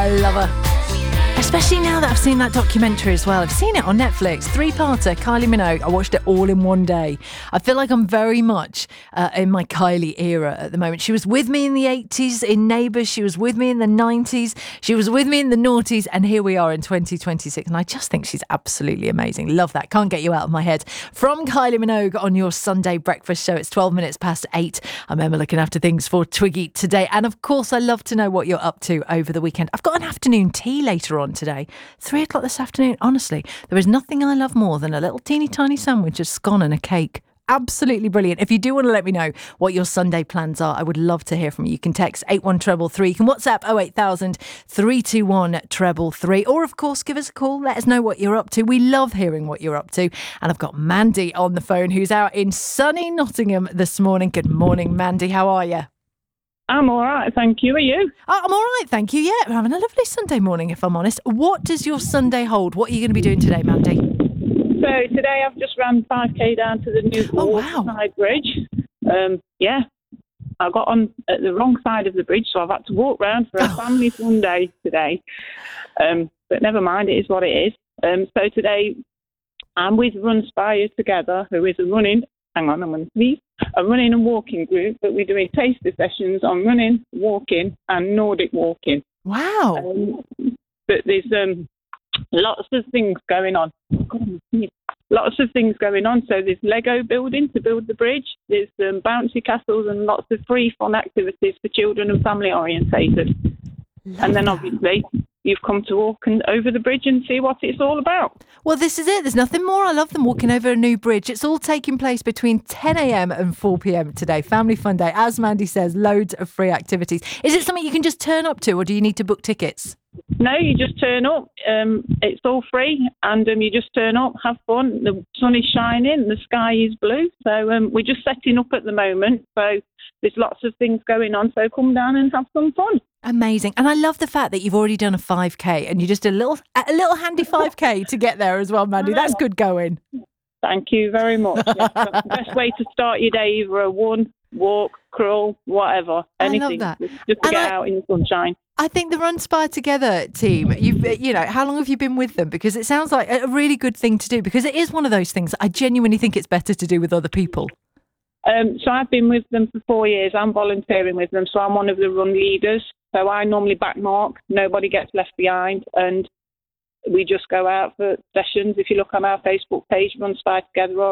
I love her. Especially now that I've seen that documentary as well. I've seen it on Netflix, 3-parter, Kylie Minogue. I watched it all in one day. I feel like I'm very much in my Kylie era at the moment. She was with me in the 80s in Neighbours. She was with me in the 90s. She was with me in the noughties. And here we are in 2026. And I just think she's absolutely amazing. Love that. Can't get you out of my head. From Kylie Minogue on your Sunday breakfast show. It's 12 minutes past 8. I'm Emma looking after things for Twiggy today. And of course, I love to know what you're up to over the weekend. I've got an afternoon tea later on today, 3:00 this afternoon. Honestly, there is nothing I love more than a little teeny tiny sandwich of scone and a cake. Absolutely brilliant. If you do want to let me know what your Sunday plans are, I would love to hear from you. You can text 81333. You can WhatsApp 08000 321 333. Or, of course, give us a call. Let us know what you're up to. We love hearing what you're up to. And I've got Mandy on the phone, who's out in sunny Nottingham this morning. Good morning, Mandy. How are you? I'm all right, thank you. Are you? I'm all right, thank you. Yeah, I'm having a lovely Sunday morning, if I'm honest. What does your Sunday hold? What are you going to be doing today, Mandy? So today I've just ran 5k down to the new Waterside Bridge. Yeah, I got on at the wrong side of the bridge, so I've had to walk round for a family fun day today. But never mind, it is what it is. So today I'm with Runspire Together, who is a running and walking group, but we're doing taster sessions on running, walking and Nordic walking. Wow. But there's lots of things going on. Lots of things going on. So there's Lego building to build the bridge. There's bouncy castles and lots of free fun activities for children and family orientated. And then obviously you've come to walk over the bridge and see what it's all about. Well, this is it. There's nothing more. I love them walking over a new bridge. It's all taking place between 10 a.m. and 4 p.m. today. Family fun day. As Mandy says, loads of free activities. Is it something you can just turn up to, or do you need to book tickets? No, you just turn up. It's all free, and you just turn up, have fun. The sun is shining, the sky is blue. So we're just setting up at the moment. So there's lots of things going on. So come down and have some fun. Amazing. And I love the fact that you've already done a 5k and you just did a little handy 5k to get there as well, Mandy. That's good going. Thank you very much. Yes, that's the best way to start your day, either a run, walk, crawl, whatever. Anything. I love that. Just to get out in the sunshine. I think the Runspire Together team, how long have you been with them? Because it sounds like a really good thing to do, because it is one of those things I genuinely think it's better to do with other people. So I've been with them for 4 years. I'm volunteering with them, so I'm one of the run leaders. So I normally back Mark. Nobody gets left behind, and we just go out for sessions. If you look on our Facebook page, Runspire Together,